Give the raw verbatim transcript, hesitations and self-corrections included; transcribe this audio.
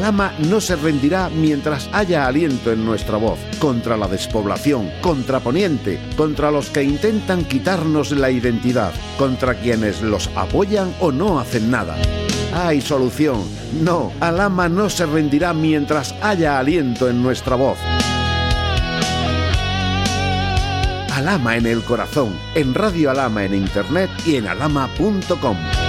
Alhama no se rendirá mientras haya aliento en nuestra voz, contra la despoblación, contra Poniente, contra los que intentan quitarnos la identidad, contra quienes los apoyan o no hacen nada. Hay solución. No, Alhama no se rendirá mientras haya aliento en nuestra voz. Alhama en el corazón, en Radio Alhama en internet y en alhama punto com.